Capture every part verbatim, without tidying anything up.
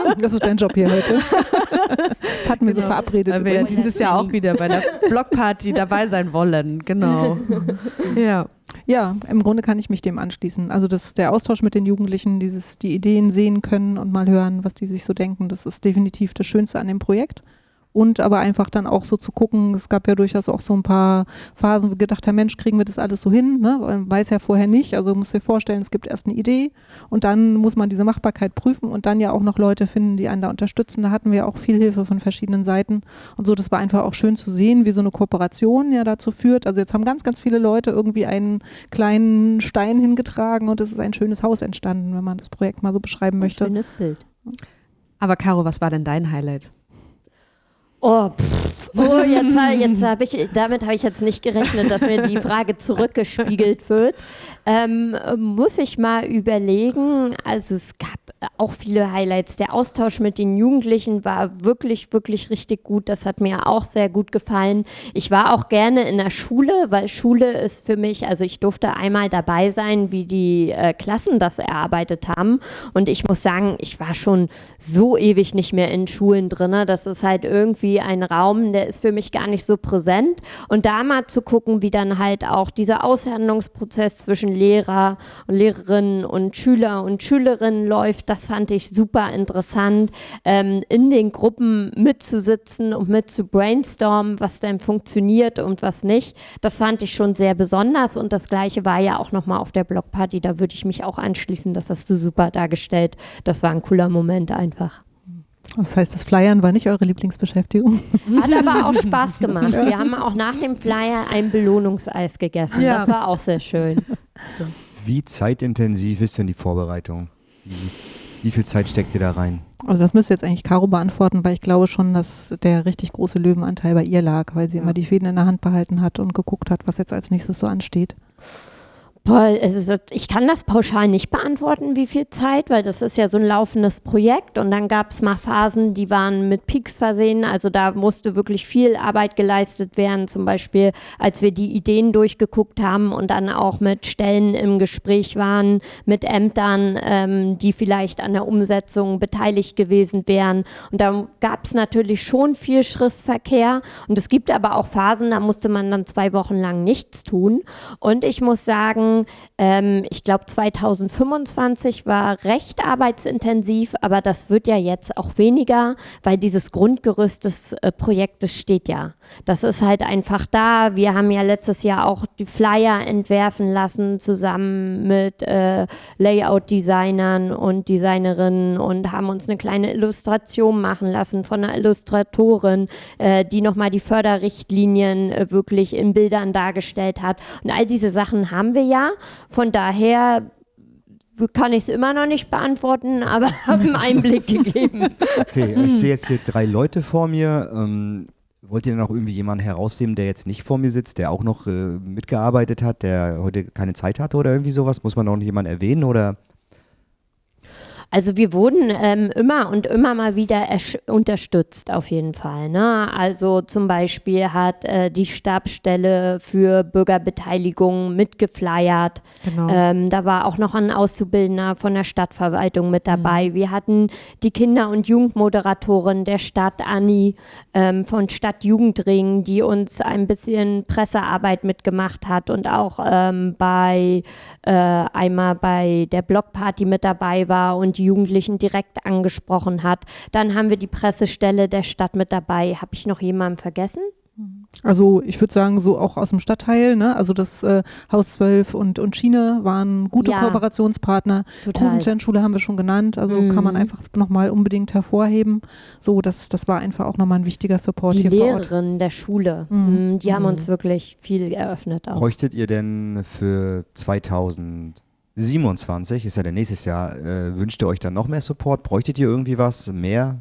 Das ist dein Job hier heute. Das hatten wir genau so verabredet. Weil wir jetzt dieses Jahr auch wieder bei der Blockparty dabei sein wollen. Genau. Ja. Ja, im Grunde kann ich mich dem anschließen. Also das, der Austausch mit den Jugendlichen, dieses, die Ideen sehen können und mal hören, was die sich so denken, das ist definitiv das Schönste an dem Projekt. Und aber einfach dann auch so zu gucken, es gab ja durchaus auch so ein paar Phasen, wo wir gedacht haben, Mensch, kriegen wir das alles so hin? Ne? Man weiß ja vorher nicht, also musst dir vorstellen, es gibt erst eine Idee und dann muss man diese Machbarkeit prüfen und dann ja auch noch Leute finden, die einen da unterstützen. Da hatten wir auch viel Hilfe von verschiedenen Seiten und so, das war einfach auch schön zu sehen, wie so eine Kooperation ja dazu führt. Also jetzt haben ganz, ganz viele Leute irgendwie einen kleinen Stein hingetragen und es ist ein schönes Haus entstanden, wenn man das Projekt mal so beschreiben möchte. Ein schönes Bild. Aber Caro, was war denn dein Highlight? Oh, pff. oh jetzt, jetzt habe ich, damit habe ich jetzt nicht gerechnet, dass mir die Frage zurückgespiegelt wird. Ähm, muss ich mal überlegen. Also es gab auch viele Highlights. Der Austausch mit den Jugendlichen war wirklich, wirklich richtig gut. Das hat mir auch sehr gut gefallen. Ich war auch gerne in der Schule, weil Schule ist für mich, also ich durfte einmal dabei sein, wie die äh, Klassen das erarbeitet haben. Und ich muss sagen, ich war schon so ewig nicht mehr in Schulen drin. Das ist halt irgendwie ein Raum, der ist für mich gar nicht so präsent. Und da mal zu gucken, wie dann halt auch dieser Aushandlungsprozess zwischen Lehrer und Lehrerinnen und Schüler und Schülerinnen läuft, das fand ich super interessant, ähm, in den Gruppen mitzusitzen und mit zu brainstormen, was denn funktioniert und was nicht. Das fand ich schon sehr besonders und das Gleiche war ja auch nochmal auf der Blockparty, da würde ich mich auch anschließen, das hast du super dargestellt. Das war ein cooler Moment einfach. Das heißt, das Flyern war nicht eure Lieblingsbeschäftigung? Hat aber auch Spaß gemacht. Wir haben auch nach dem Flyer ein Belohnungseis gegessen. Ja. Das war auch sehr schön. So. Wie zeitintensiv ist denn die Vorbereitung? Wie, wie viel Zeit steckt ihr da rein? Also das müsste jetzt eigentlich Caro beantworten, weil ich glaube schon, dass der richtig große Löwenanteil bei ihr lag, weil sie ja. immer die Fäden in der Hand behalten hat und geguckt hat, was jetzt als nächstes so ansteht. Paul, ich kann das pauschal nicht beantworten, wie viel Zeit, weil das ist ja so ein laufendes Projekt und dann gab es mal Phasen, die waren mit Peaks versehen, also da musste wirklich viel Arbeit geleistet werden, zum Beispiel als wir die Ideen durchgeguckt haben und dann auch mit Stellen im Gespräch waren, mit Ämtern, ähm, die vielleicht an der Umsetzung beteiligt gewesen wären und da gab es natürlich schon viel Schriftverkehr und es gibt aber auch Phasen, da musste man dann zwei Wochen lang nichts tun und ich muss sagen, Ähm, ich glaube zwanzig fünfundzwanzig war recht arbeitsintensiv, aber das wird ja jetzt auch weniger, weil dieses Grundgerüst des äh, Projektes steht ja. Das ist halt einfach da. Wir haben ja letztes Jahr auch die Flyer entwerfen lassen, zusammen mit äh, Layout-Designern und Designerinnen und haben uns eine kleine Illustration machen lassen von einer Illustratorin, äh, die nochmal die Förderrichtlinien äh, wirklich in Bildern dargestellt hat. Und all diese Sachen haben wir ja. Von daher kann ich es immer noch nicht beantworten, aber habe einen Einblick gegeben. Okay, ich sehe jetzt hier drei Leute vor mir. Ähm, wollt ihr denn noch irgendwie jemanden herausheben, der jetzt nicht vor mir sitzt, der auch noch äh, mitgearbeitet hat, der heute keine Zeit hatte oder irgendwie sowas? Muss man noch jemanden erwähnen oder? Also wir wurden ähm, immer und immer mal wieder unterstützt auf jeden Fall. Ne? Also zum Beispiel hat äh, die Stabsstelle für Bürgerbeteiligung mitgeflyert. Genau. Ähm, da war auch noch ein Auszubildender von der Stadtverwaltung mit dabei. Mhm. Wir hatten die Kinder- und Jugendmoderatorin der Stadt, Anni, ähm, von Stadtjugendring, die uns ein bisschen Pressearbeit mitgemacht hat und auch ähm, bei äh, einmal bei der Blockparty mit dabei war und die Jugendlichen direkt angesprochen hat. Dann haben wir die Pressestelle der Stadt mit dabei. Habe ich noch jemanden vergessen? Also ich würde sagen, so auch aus dem Stadtteil, ne? Also das äh, Haus zwölf und, und Schiene waren gute ja, Kooperationspartner. Krusenstern-Schule haben wir schon genannt, also mhm. kann man einfach nochmal unbedingt hervorheben. So, das, das war einfach auch nochmal ein wichtiger Support die hier vor Ort. Die Lehrerinnen der Schule, mhm. die haben mhm. uns wirklich viel eröffnet auch. Bräuchtet ihr denn für zweitausendsiebenundzwanzig, ist ja der nächstes Jahr, äh, wünscht ihr euch dann noch mehr Support? Bräuchtet ihr irgendwie was mehr?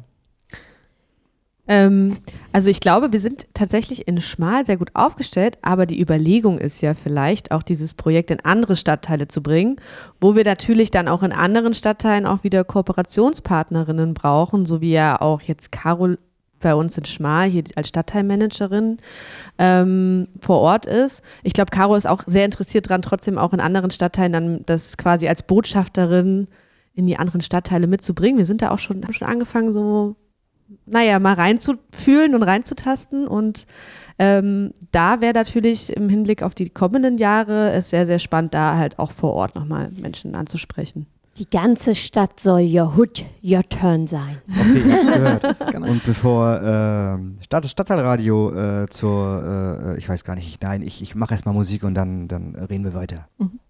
Ähm, also ich glaube, wir sind tatsächlich in Schmal sehr gut aufgestellt, aber die Überlegung ist ja vielleicht auch dieses Projekt in andere Stadtteile zu bringen, wo wir natürlich dann auch in anderen Stadtteilen auch wieder Kooperationspartnerinnen brauchen, so wie ja auch jetzt Carol bei uns in Schmal hier als Stadtteilmanagerin ähm, vor Ort ist. Ich glaube, Caro ist auch sehr interessiert daran, trotzdem auch in anderen Stadtteilen dann das quasi als Botschafterin in die anderen Stadtteile mitzubringen. Wir sind da auch schon, haben schon angefangen, so, naja, mal reinzufühlen und reinzutasten. Und ähm, da wäre natürlich im Hinblick auf die kommenden Jahre es sehr, sehr spannend, da halt auch vor Ort nochmal Menschen anzusprechen. Die ganze Stadt soll your hood, your turn sein. Okay, ihr habt's gehört. Genau. Und bevor äh, Stadt, Stadtteilradio äh, zur, äh, ich weiß gar nicht, nein, ich, ich mache erstmal Musik und dann, dann reden wir weiter. Mhm.